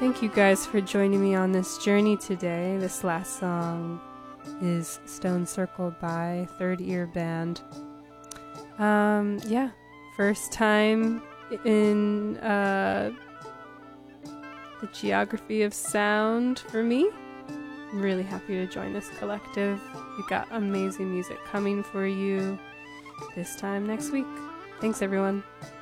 Thank you guys for joining me on this journey today. This last song is Stone Circled by Third Ear Band. First time in the geography of sound for me. I'm really happy to join this collective. We got amazing music coming for you this time next week. Thanks, everyone.